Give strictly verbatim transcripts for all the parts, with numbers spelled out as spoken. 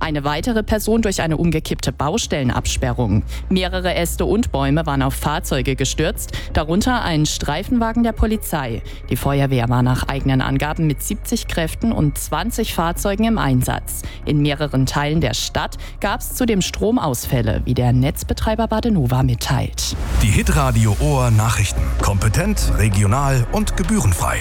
Eine weitere Person durch eine umgekippte Baustellenabsperrung. Mehrere Äste und Bäume waren auf Fahrzeuge gestürzt, darunter ein Streifenwagen der Polizei. Die Feuerwehr war nach eigenen Angaben mit siebzig Kräften und zwanzig Fahrzeugen im Einsatz. In mehreren Teilen der Stadt gab es zudem Stromausfälle, wie der Netzbetreiber Badenova mitteilt. Die Hitradio Ohr Nachrichten. Kompetent, regional und gebührenfrei.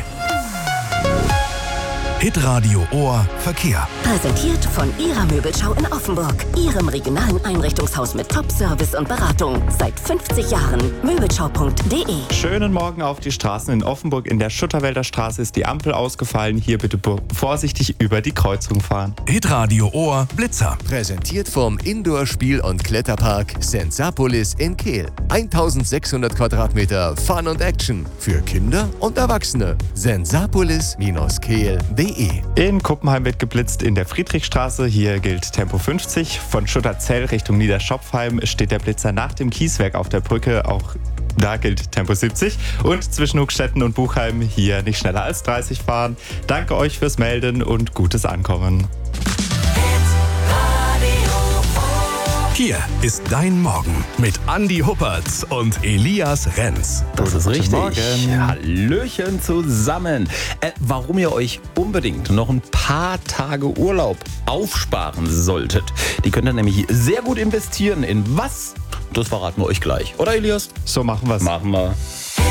Hitradio Ohr Verkehr. Präsentiert von Ihrer Möbelschau in Offenburg. Ihrem regionalen Einrichtungshaus mit Top-Service und Beratung. Seit fünfzig Jahren. Möbelschau punkt de. Schönen Morgen auf die Straßen in Offenburg. In der Schutterwälder Straße ist die Ampel ausgefallen. Hier bitte vorsichtig über die Kreuzung fahren. Hitradio Ohr Blitzer. Präsentiert vom Indoor-Spiel- und Kletterpark Sensapolis in Kehl. eintausendsechshundert Quadratmeter Fun und Action. Für Kinder und Erwachsene. sensapolis Kehl punkt de. In Kuppenheim wird geblitzt in der Friedrichstraße. Hier gilt Tempo fünfzig. Von Schutterzell Richtung Niederschopfheim steht der Blitzer nach dem Kieswerk auf der Brücke. Auch da gilt Tempo siebzig. Und zwischen Hugstetten und Buchheim hier nicht schneller als dreißig fahren. Danke euch fürs Melden und gutes Ankommen. Hier ist dein Morgen mit Andi Huppertz und Elias Renz. Das ist richtig. Morgen. Hallöchen zusammen. Äh, warum ihr euch unbedingt noch ein paar Tage Urlaub aufsparen solltet, die könnt ihr nämlich sehr gut investieren. In was? Das verraten wir euch gleich. Oder Elias? So machen wir's. Machen wir.